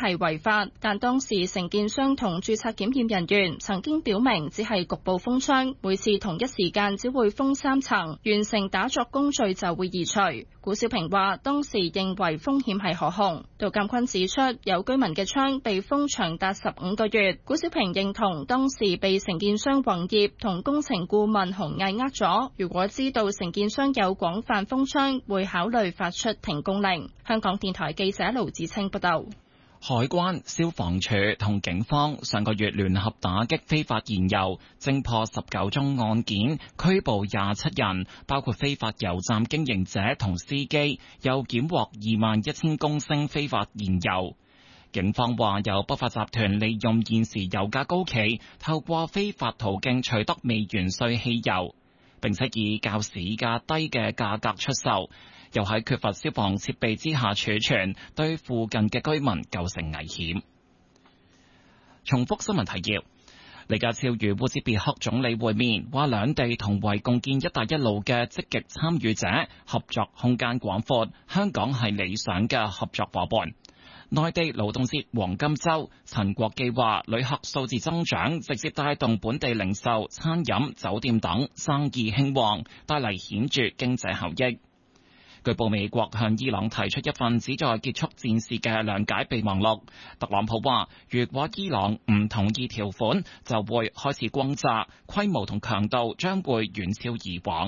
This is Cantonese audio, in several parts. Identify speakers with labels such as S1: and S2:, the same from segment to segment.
S1: 係違法，但當時承建商同註冊檢驗人員曾經表明只係局部封窗，每次同一時間只會封3層，完成打鑿工序就會移除。古小平話當時認為風險係可控。杜鑑坤指出，有居民嘅窗被封長達15個月。古小平認同當時被承建商宏業同工程顧問鴻毅呃咗，如果知道承建商有廣泛封窗，會考慮發出停工令。香港電台記者盧子清報道。
S2: 海關、消防處同警方上個月聯合打擊非法燃油，偵破19宗案件，拘捕27人，包括非法油站經營者同司機，又檢獲21000公升非法燃油。警方話有不法集團利用現時油價高企，透過非法途徑取得未完稅汽油，並且以較市價低嘅價格出售。又喺缺乏消防設備之下儲存，對附近嘅居民構成危險。重複新聞提要：李家超與烏茲別克總理會面，話兩地同為共建「一帶一路」嘅積極參與者，合作空間廣闊，香港係理想嘅合作夥伴。內地勞動節黃金週，陳國基話旅客數字增長直接帶動本地零售、餐飲、酒店等生意興旺，帶嚟顯著經濟效益。據報美國向伊朗提出一份旨在結束戰事嘅諒解備忘錄。特朗普話，如果伊朗唔同意條款，就會開始轟炸，規模同強度將會遠超以往。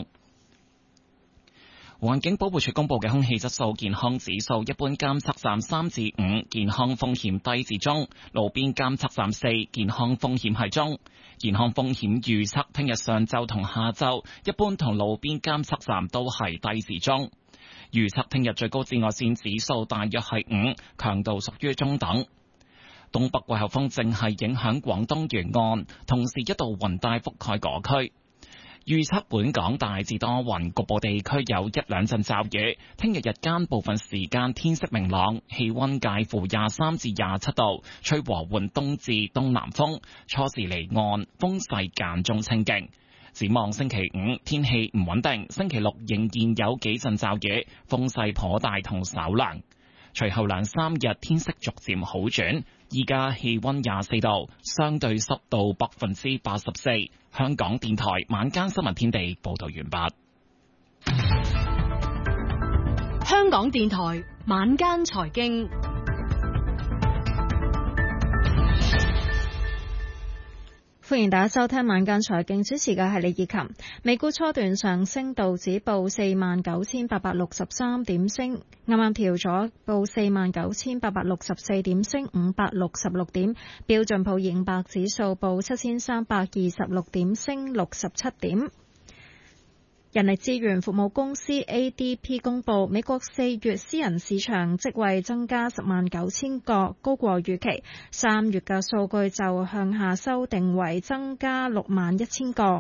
S2: 環境保護署公布嘅空氣質素健康指數，一般監測站3至5，健康風險低至中；路邊監測站4，健康風險係中。健康風險預測，聽日上晝同下晝，一般同路邊監測站都係低至中。預測聽日最高紫外線指數大約係5，強度屬於中等。東北季候風正係影響廣東沿岸，同時一道雲帶覆蓋嗰區。預測本港大致多雲，局部地區有1兩陣驟雨。聽日日間部分時間天色明朗，氣溫介乎23至27度，吹和緩東至東南風，初時離岸，風勢間中清勁。展望星期5天氣唔穩定，星期6仍然有幾陣驟雨，風勢頗大同稍涼。隨後2、3日天色逐漸好轉。依家氣溫24度，相對濕度84%。香港電台晚間新聞天地報道完畢。
S3: 香港電台晚間財經。
S4: 歡迎大家收聽晚間財經，主持嘅係李以琴。美股初段上升，道指報49,863點升，啱啱調咗報49,864點升566點。標準普爾500指數報7,326點升67點。人力資源服務公司 ADP 公佈，美國4月私人市場職位增加109,000個，高過預期。3月嘅數據就向下修訂為增加61,000個。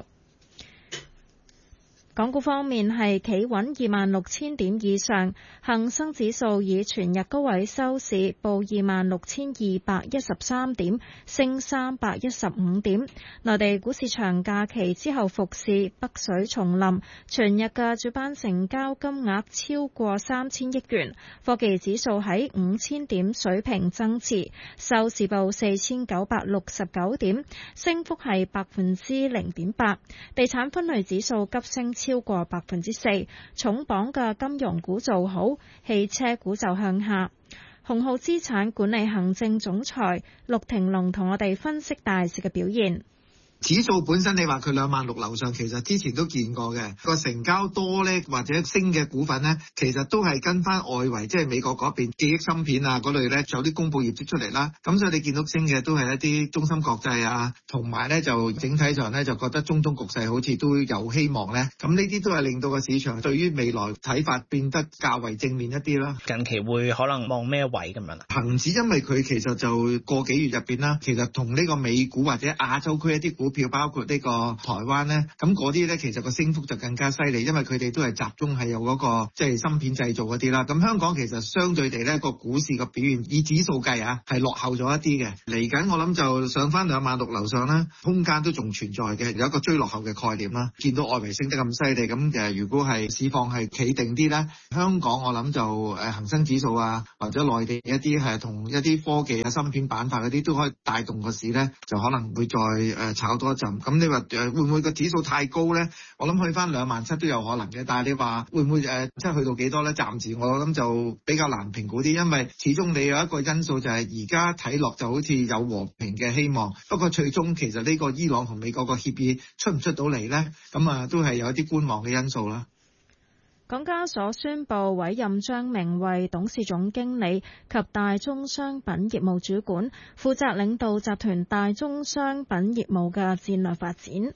S4: 港股方面係企穩26,000點以上，恒生指數以全日高位收市，報26,213點，升315點。內地股市長假期之後復市，北水重臨，全日嘅主板成交金額超過3000億元。科技指數喺5000點水平增持，收市報4969點，升幅係0.8%。地產分類指數急升超過4%，重磅嘅金融股做好，汽車股就向下。鴻浩資產管理行政總裁陸庭龍同我哋分析大市嘅表現。
S5: 指數本身你話佢26000樓上，其實之前都見過嘅。個成交多呢，或者升嘅股份呢，其實都係跟翻外圍，即係美國嗰邊記憶芯片啊嗰類呢，就有啲公佈業績出嚟啦。咁所以你見到升嘅都係一啲中芯國際啊，同埋呢就整體上呢，就覺得中東局勢好似都有希望呢。咁呢啲都係令到個市場對於未來睇法變得較為正面一啲啦。
S6: 近期會可能望咩位咁樣啊？
S5: 恆指因為佢其實就個幾月入邊啦，其實同呢個美股或者亞洲區一啲股股票，包括呢個台灣咧，咁嗰啲咧其實個升幅就更加犀利，因為佢哋都係集中係有嗰個即係芯片製造嗰啲啦。咁香港其實相對地咧個股市個表現以指數計啊，係落後咗一啲嘅。嚟緊我諗就上翻26000樓上啦，空間都仲存在嘅，有一個追落後嘅概念啦。見到外圍升得咁犀利，咁如果係市況係企定啲咧，香港我諗就恆生指數啊，或者內地一啲係同一啲科技啊、芯片板塊嗰啲都可以帶動個市咧，就可能會再炒多一陣。咁你話會唔會個指數太高咧？我諗去翻27000都有可能嘅，但係你話會唔會即係去到幾多咧？暫時我諗就比較難評估啲，因為始終你有一個因素就係而家睇落就好似有和平嘅希望，不過最終其實呢個伊朗同美國個協議出唔出到嚟咧？咁都係有一啲觀望嘅因素啦。
S4: 港交所宣布委任張明為董事總經理及大宗商品業務主管，負責領導集團大宗商品業務嘅戰略發展。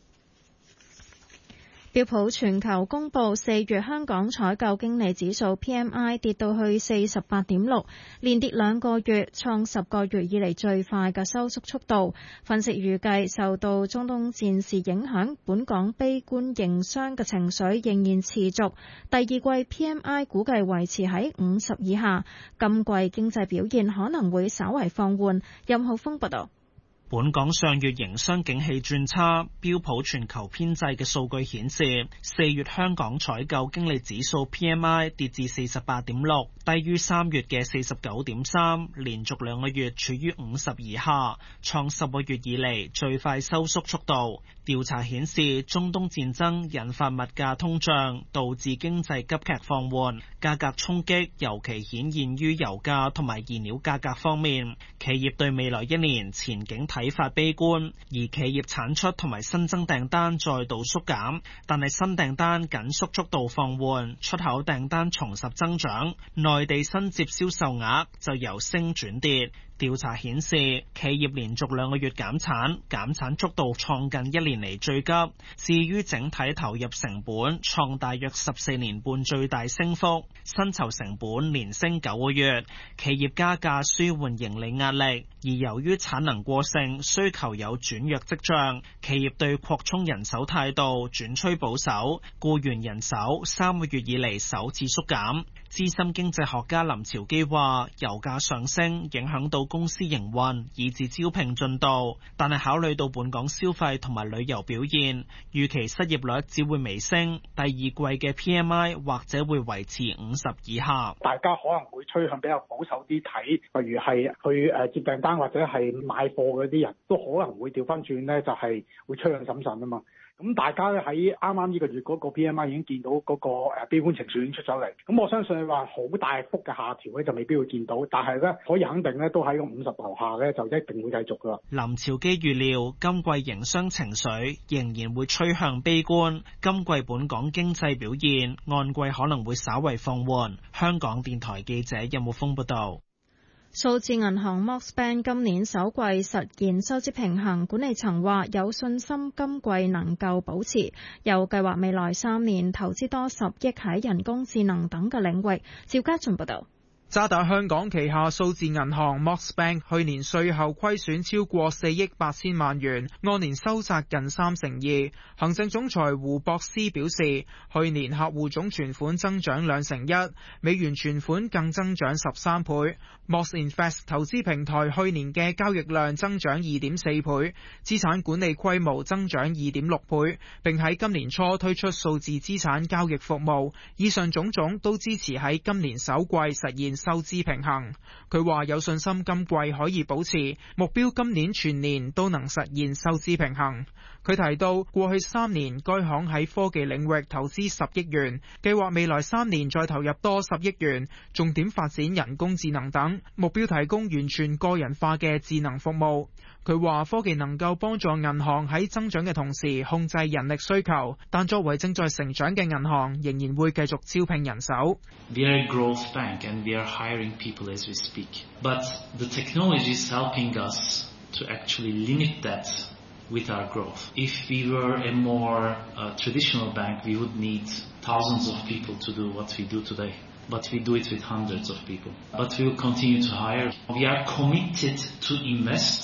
S4: 標普全球公布4月香港採購經理指數 PMI 跌到去 48.6， 連跌2個月，創10個月以嚟最快嘅收縮速度。分析預計受到中東戰事影響，本港悲觀營商嘅情緒仍然持續，第二季 PMI 估計維持喺50以下，今季經濟表現可能會稍為放緩。任浩峰報道。
S7: 本港上月營商景氣轉差，標普全球編製嘅數據顯示，4月香港採購經理指數 PMI 跌至 48.6， 低於3月嘅 49.3， 連續2個月處於50以下，創10個月以嚟最快收縮速度。調查顯示，中東戰爭引發物價通脹，導致經濟急劇放緩，價格衝擊尤其顯現於油價同埋燃料價格方面。企業對未來1年前景睇法悲觀，而企業產出同埋新增訂單再度縮減，但係新訂單緊縮速度放緩，出口訂單重拾增長，內地新接銷售額就由升轉跌。調查顯示，企業連續2個月減產速度創近1年嚟最急。至於整體投入成本，創大約14年半最大升幅，薪酬成本連升9個月。企業加價舒緩盈利壓力，而由於產能過剩，需求有轉弱跡象，企業對擴充人手態度轉趨保守，僱員人手3個月以嚟首次縮減。資深經濟學家林朝基話，油價上升影響到公司營運以至招聘進度，但係考慮到本港消費同埋旅遊表現，預期失業率只會微升，第二季嘅 PMI 或者會維持50以下。
S8: 大家可能會趨向比較保守啲睇，例如係去接訂單或者係買貨嗰啲人都可能會調翻轉咧，就係會趨向審慎啊嘛。咁大家咧喺啱啱呢個月嗰個 PMI 已經見到嗰個悲觀情緒已經出咗嚟，咁我相信話好大幅嘅下調咧就未必會見到，但係咧可以肯定咧都喺個50樓下咧就一定會繼續噶啦。
S7: 林朝基預料今季營商情緒仍然會趨向悲觀，今季本港經濟表現按季可能會稍為放緩。香港電台記者任木峰報道。
S4: 數字銀行 Mox Bank 今年首季實現收支平衡，管理層話有信心今季能夠保持，又計劃未來3年投資多10億喺人工智能等嘅領域。趙家俊報道。
S9: 渣打香港旗下數字銀行 Mox Bank 去年稅後虧損超過4億8千萬元，按年收窄近32%。行政總裁胡博斯表示，去年客戶總存款增長2成1，美元存款更增長13倍。Mox Invest 投資平台去年嘅交易量增長2.4倍，資產管理規模增長2.6倍，並喺今年初推出數字資產交易服務。以上種種都支持喺今年首季實現收支平衡。佢話有信心今季可以保持，目標今年全年都能實現收支平衡。佢提到過去3年該行喺科技領域投資10億元，計劃未來3年再投入多10億元，重點發展人工智能等，目標提供完全個人化嘅智能服務。佢話科技能夠幫助銀行喺增長嘅同時控制人力需求，但作為正在成長嘅銀行，仍然會繼續招聘人手。
S10: We are a growth bank and we are hiring people as we speak. But the technology is helping us to actually limit that with our growth. If we were a more traditional bank, we would need thousands of people to do what we do today. But we do it with hundreds of people. But we will continue to hire. We are committed to invest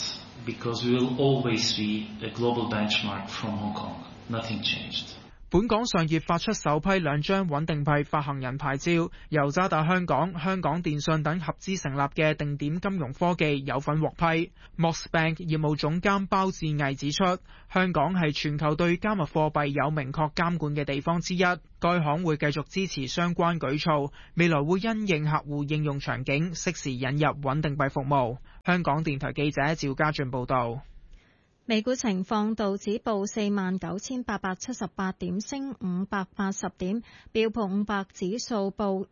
S10: because we will always be a global benchmark from Hong Kong. Nothing changed.
S9: 本港上月發出首批2張穩定幣發行人牌照，由渣打香港、香港電訊等合資成立嘅定點金融科技有份獲批。Mox Bank 業務總監包志毅指出，香港係全球對加密貨幣有明確監管嘅地方之一，該行會繼續支持相關舉措，未來會因應客戶應用場景，適時引入穩定幣服務。香港電台記者趙家俊報道。
S4: 美股情況，道指報49,878點，升580點；標普500指數報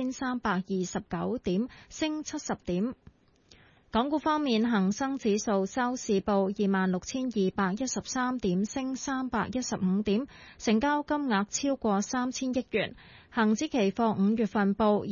S4: 7,329點，升70點。港股方面，恒生指數收市報26,213點，升315點，成交金額超過3000億元。恒指期貨5月份報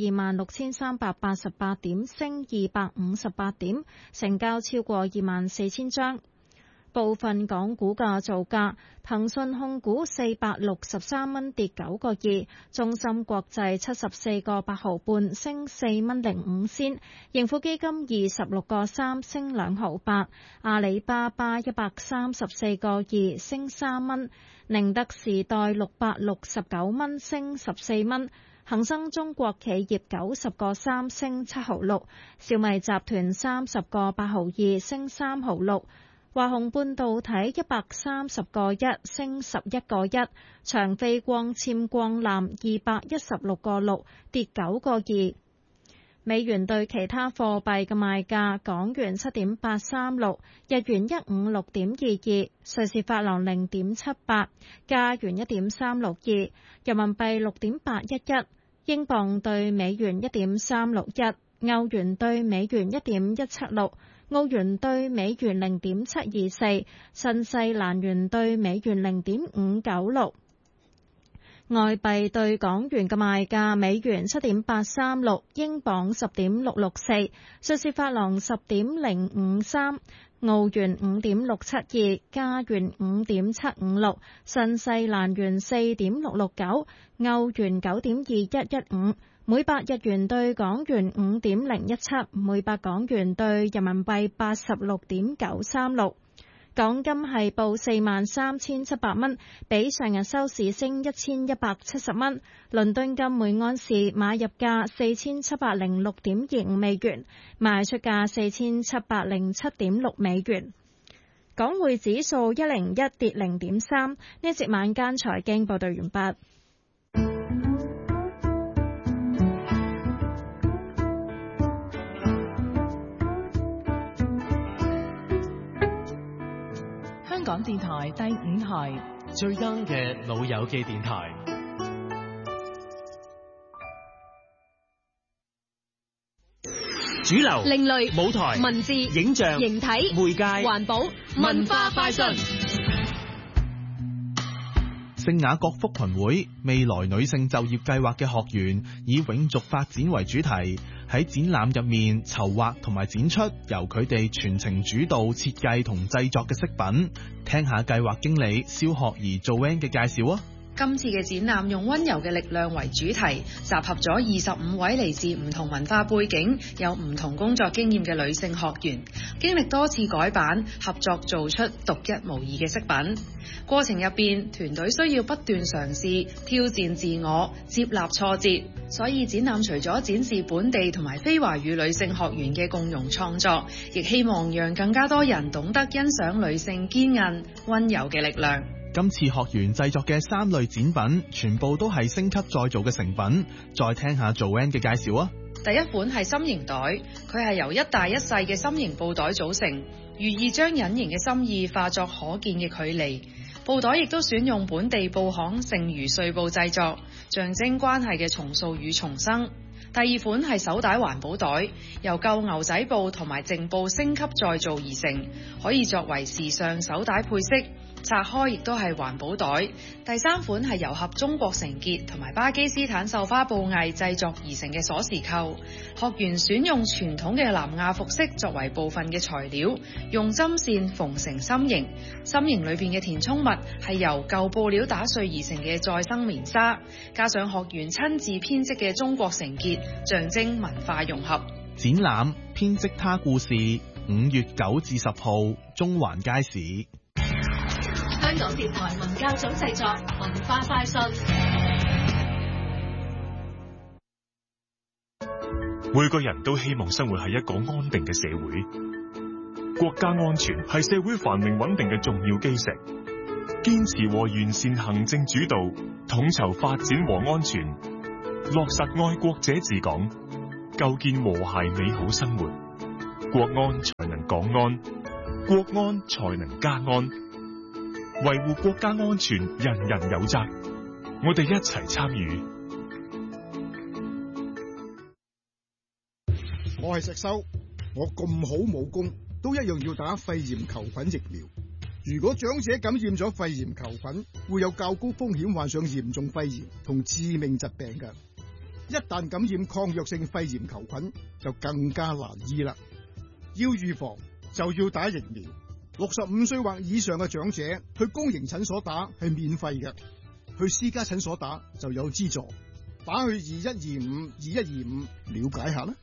S4: 26,388點，升258點，成交超過24000張。部分港股價造價：騰訊控股463蚊跌9個2，中芯國際74個8毫半升4蚊05仙，盈富基金26個3升2毫8，阿里巴巴134個2升3蚊，寧德時代669蚊升14蚊，恒生中國企業90個3升7毫6，小米集團30個8毫2升3毫6。華虹半導體130個1升11個1，長飛光纖光纜216個6跌9個2。美元對其他貨幣嘅賣價：港元7.836，日元156.22，瑞士法郎0.78，加元1.362，人民幣6.811，英鎊對美元1.361，歐元對美元1.176。澳元對美元0.724，新西蘭元對美元0.596。外幣對港元嘅賣價：美元7.836，英鎊10.664，瑞士法郎10.053，澳元5.672，加元5.756，新西蘭元4.669，歐元9.2115。每百日元對港元5.017，每百港元對人民幣86.936。港金係報43,700蚊，比上日收市升1170蚊。倫敦金每盎司買入價4706.25美元，賣出價4707.6美元。港匯指數101跌0.3。呢一節晚間財經報道完畢。
S11: 香港電台第5台
S12: 最 young 嘅老友記電台，主流、
S3: 另類、
S12: 舞台、
S3: 文字、
S12: 影像、
S3: 形體、
S12: 媒介、
S3: 環保、文化快訊。
S13: 聖雅各福群會未來女性就業計劃嘅學員以永續發展為主題，喺展覽入面籌劃同埋展出由佢哋全程主導設計同製作嘅飾品。聽下計劃經理蕭學儀做 Joanne 嘅介紹啊！
S14: 今次嘅展覽用溫柔嘅力量為主題，集合咗25位嚟自唔同文化背景、有唔同工作經驗嘅女性學員，經歷多次改版，合作做出獨一無二嘅飾品。過程入邊，團隊需要不斷嘗試、挑戰自我、接納挫折，所以展覽除咗展示本地同埋非華語女性學員嘅共融創作，亦希望讓更加多人懂得欣賞女性堅韌、溫柔嘅力量。
S13: 今次學員製作嘅3類展品，全部都係升級再造嘅成品。再聽下 Joanne 嘅介紹啊！
S14: 第一款係心形袋，佢係由一大一細嘅心形布袋組成，寓意將隱形嘅心意化作可見嘅距離。布袋亦都選用本地布行剩餘碎布製作，象徵關係嘅重塑與重生。第二款係手帶環保袋，由舊牛仔布同埋淨布升級再造而成，可以作為時尚手帶配飾。拆開亦都係環保袋。第三款係糅合中國成結同埋巴基斯坦繡花布藝製作而成嘅鎖匙扣。學員選用傳統嘅南亞服飾作為部分嘅材料，用針線縫成心形。心形裏邊嘅填充物係由舊布料打碎而成嘅再生棉紗，加上學員親自編織嘅中國成結，象徵文化融合。
S13: 展覽編織她故事， 5月9至10號中環街市。
S11: 香港電台文教組製作文化快訊。
S15: 每個人都希望生活喺一個安定嘅社會，國家安全係社會繁榮穩定嘅重要基石。堅持和完善行政主導，統籌發展和安全，落實愛國者治港，構建和諧美好生活。國安才能港安，國安才能家安。維護國家安全，人人有責。我哋一齊參與。
S16: 我係石修，我咁好武功，都一樣要打肺炎球菌疫苗。如果長者感染咗肺炎球菌，會有較高風險患上嚴重肺炎同致命疾病嘅。一旦感染抗藥性肺炎球菌，就更加難醫啦。要預防就要打疫苗。65歲或以上嘅長者去公營診所打係免費嘅，去私家診所打就有資助。打去2125了解下啦。